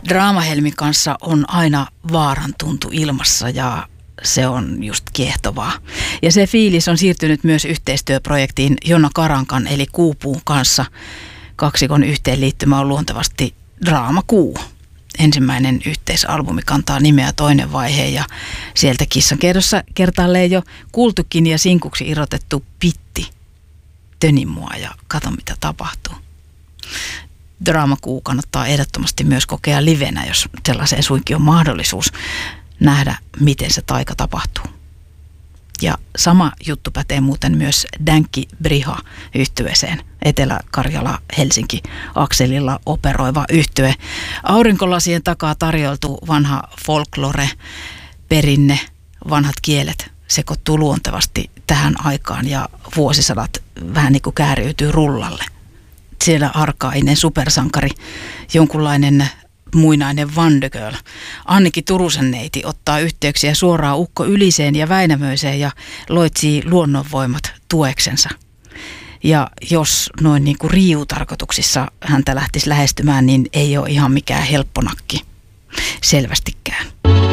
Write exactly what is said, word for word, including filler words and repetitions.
Draamahelmin kanssa on aina vaaran tuntu ilmassa ja se on just kiehtovaa. Ja se fiilis on siirtynyt myös yhteistyöprojektiin Jonna Karankan eli Kuupuun kanssa. Kaksikon yhteenliittymä on luontevasti Draama Kuu. Ensimmäinen yhteisalbumi kantaa nimeä Toinen vaihe ja sieltä Kissankerrossa kertaalleen jo kuultukin ja sinkuksi irrotettu Pitti. Töni mua ja kato mitä tapahtuu. Draama Kuu kannattaa ehdottomasti myös kokea livenä, jos sellaiseen suinkin on mahdollisuus nähdä, miten se taika tapahtuu. Ja sama juttu pätee muuten myös Dänkki Briha -yhtyeeseen. Etelä-Karjala-Helsinki-akselilla operoiva yhtye. Aurinkolasien takaa tarjoltu vanha folklore, perinne, vanhat kielet sekoittuu luontevasti tähän aikaan ja vuosisadat vähän niin kuin kääriytyy rullalle. Siellä arkainen supersankari, jonkunlainen muinainen Wonder Girl. Anniki Turusen neiti ottaa yhteyksiä suoraan Ukko Yliseen ja Väinämöiseen ja loitsii luonnonvoimat tueksensa. Ja jos noin niin kuin riiutarkoituksissa häntä lähtisi lähestymään, niin ei ole ihan mikään helpponakki selvästikään.